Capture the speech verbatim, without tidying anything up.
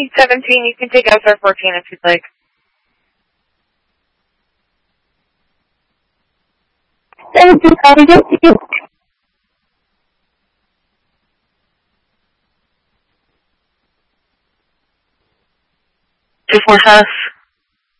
P seventeen. You can take S R fourteen if you'd like. Thank you. I get you. Two four S.